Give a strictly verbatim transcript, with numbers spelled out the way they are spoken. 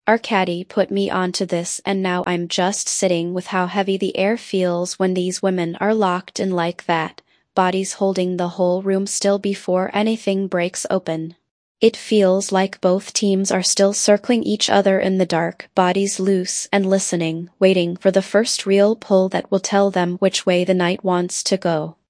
Our caddy put me onto this and now I'm just sitting with how heavy the air feels when these women are locked in like that, bodies holding the whole room still before anything breaks open. It feels like both teams are still circling each other in the dark, bodies loose and listening, waiting for the first real pull that will tell them which way the night wants to go.